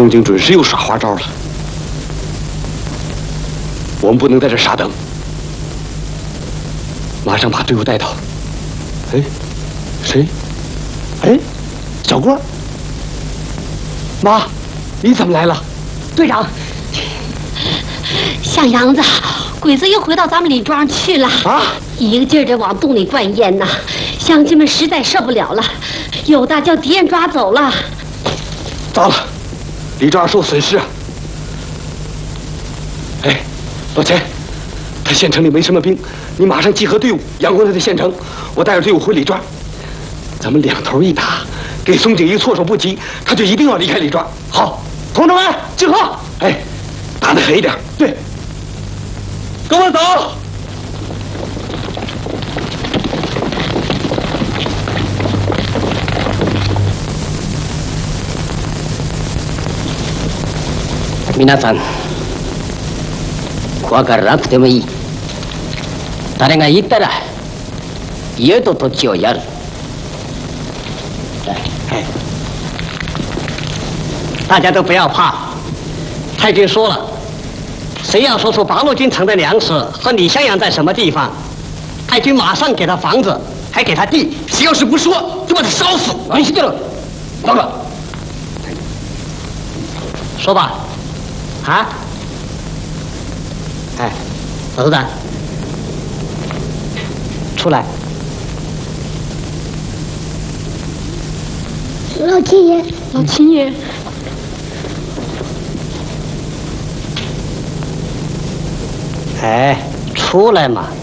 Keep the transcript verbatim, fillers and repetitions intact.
宋景准是又耍花招了。我们不能在这傻等，马上把队伍带到。哎，谁？哎，小郭。妈，你怎么来了？ 队长，像样子，鬼子又回到咱们李庄去了啊！一个劲儿的往洞里灌烟呐，乡亲们实在受不了了，有的叫敌人抓走了。 糟了，李庄受损失啊！哎，老钱，他县城里没什么兵，你马上集合队伍，佯攻他的县城，我带着队伍回李庄，咱们两头一打，给松井一措手不及，他就一定要离开李庄。好，同志们集合！哎，打得狠一点。对，跟我走。 皆さん、怖がらなくてもいい。誰が言ったら家と土地をやる。大家都不要怕，太君说了，谁要说出八路军城的粮食和李襄阳在什么地方，太君马上给他房子，还给他地。谁要是不说，就把他烧死。完事了，报告。说吧。啊！哎，老头子，出来！ 老秦爷， 老秦爷， 哎，出来嘛！